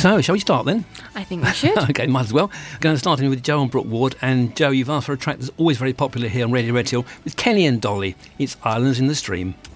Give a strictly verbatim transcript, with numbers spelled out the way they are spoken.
So, shall we start then? I think we should. Okay, might as well. Going to start in with Joe and Brooke Ward. And Joe, you've asked for a track that's always very popular here on Radio Red Hill with Kenny and Dolly. It's Islands in the Stream.